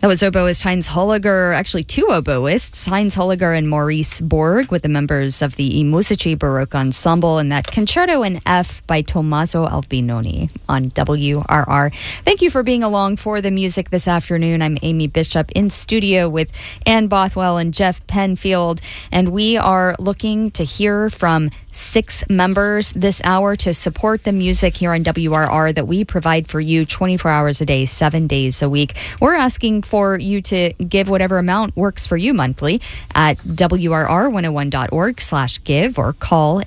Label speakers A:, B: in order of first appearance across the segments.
A: That was oboist Heinz Holliger, actually two oboists, Heinz Holliger and Maurice Borg, with the members of the I Musici Baroque Ensemble, and that Concerto in F by Tommaso Albinoni on WRR. Thank you for being along for the music this afternoon. I'm Amy Bishop in studio with Ann Bothwell and Jeff Penfield, and we are looking to hear from 6 members this hour to support the music here on WRR that we provide for you 24 hours a day, 7 days a week. We're asking for you to give whatever amount works for you monthly at WRR101.org/give or call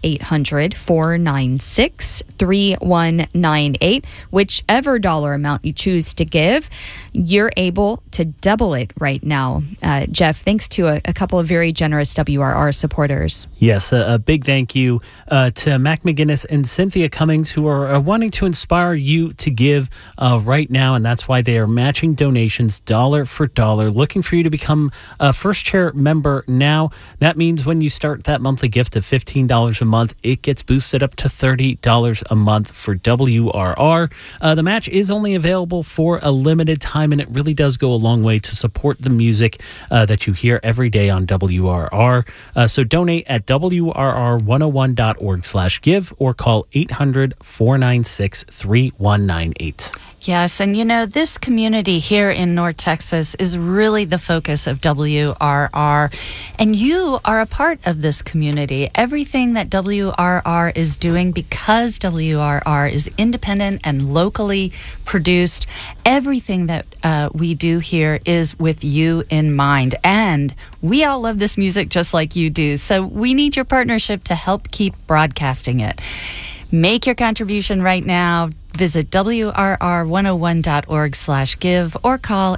A: 800-496-3198. Whichever dollar amount you choose to give, you're able to double it right now. Jeff, thanks to a couple of very generous WRR supporters.
B: Yes, a big thank you to Mac McGinnis and Cynthia Cummings, who are wanting to inspire you to give right now, and that's why they are matching donations dollar for dollar, looking for you to become a First Chair member now. That means when you start that monthly gift of $15 a month, it gets boosted up to $30 a month for WRR. The match is only available for a limited time, and it really does go a long way to support the music that you hear every day on WRR. So donate at WRR101.org/give or call 800-496-3198.
C: Yes, and you know, this community here in North Texas is really the focus of WRR, and you are a part of this community. Everything that WRR is doing, because WRR is independent and locally produced, everything that we do here is with you in mind. And we all love this music just like you do, so we need your partnership to help keep broadcasting it. Make your contribution right now. Visit WRR101.org/give or call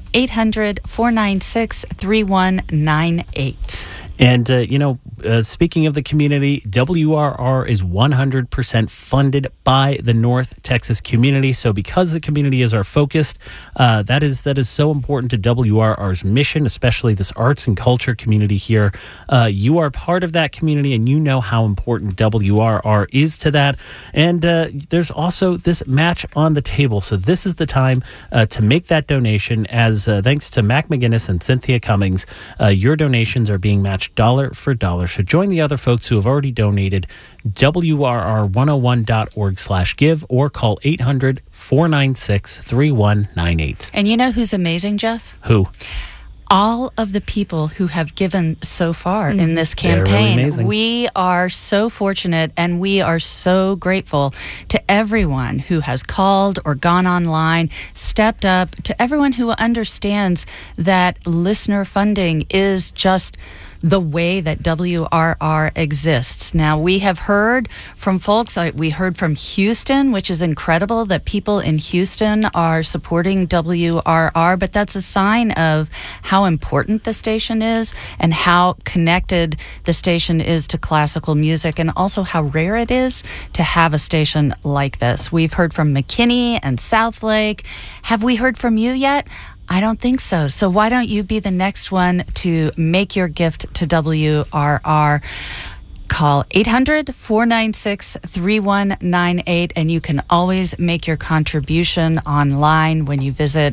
C: 800-496-3198.
B: And, speaking of the community, WRR is 100% funded by the North Texas community. So because the community is our focus, that is so important to WRR's mission, especially this arts and culture community here. You are part of that community, and you know how important WRR is to that. And there's also this match on the table. So this is the time to make that donation, as thanks to Mac McGinnis and Cynthia Cummings, your donations are being matched dollar for dollar. So join the other folks who have already donated. WRR101.org/give or call 800-496-3198.
C: And you know who's amazing, Jeff?
B: Who?
C: All of the people who have given so far in this campaign.
B: Really
C: we are so fortunate, and we are so grateful to everyone who has called or gone online, stepped up, to everyone who understands that listener funding is just the way that WRR exists. Now, we have heard from folks, we heard from Houston, which is incredible that people in Houston are supporting WRR, but that's a sign of how important the station is and how connected the station is to classical music, and also how rare it is to have a station like this. We've heard from McKinney and Southlake. Have we heard from you yet? I don't think so. So why don't you be the next one to make your gift to WRR? Call 800-496-3198, and you can always make your contribution online when you visit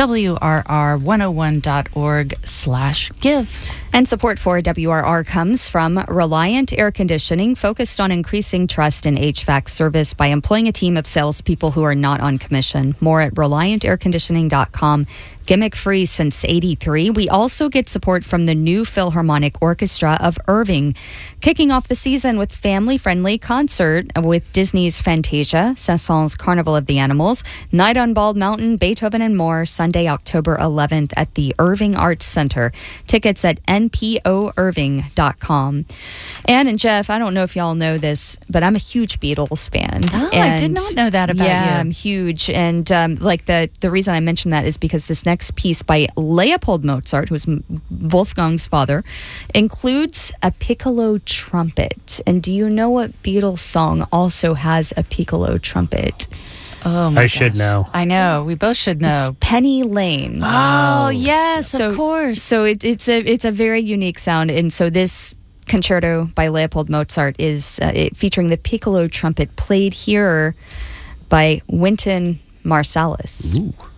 C: WRR101.org/give.
A: And support for WRR comes from Reliant Air Conditioning, focused on increasing trust in HVAC service by employing a team of salespeople who are not on commission. More at ReliantAirConditioning.com. Gimmick-free since '83. We also get support from the New Philharmonic Orchestra of Irving, kicking off the season with family-friendly concert with Disney's Fantasia, Saint-Saëns' Carnival of the Animals, Night on Bald Mountain, Beethoven, and more, Sunday, October 11th at the Irving Arts Center. Tickets at npoirving.com. Ann and Jeff, I don't know if y'all know this, but I'm a huge Beatles fan.
C: Oh, I did not know that about you.
A: Yeah, I'm huge. And the reason I mention that is because this next piece by Leopold Mozart, who's Wolfgang's father, includes a piccolo trumpet. And do you know what Beatles song also has a piccolo trumpet?
C: Oh my
B: I should know.
C: I know. We both should know.
A: It's Penny Lane.
C: Oh, yes, of course.
A: So it's a very unique sound. And so this concerto by Leopold Mozart is featuring the piccolo trumpet, played here by Wynton Marsalis.
B: Ooh.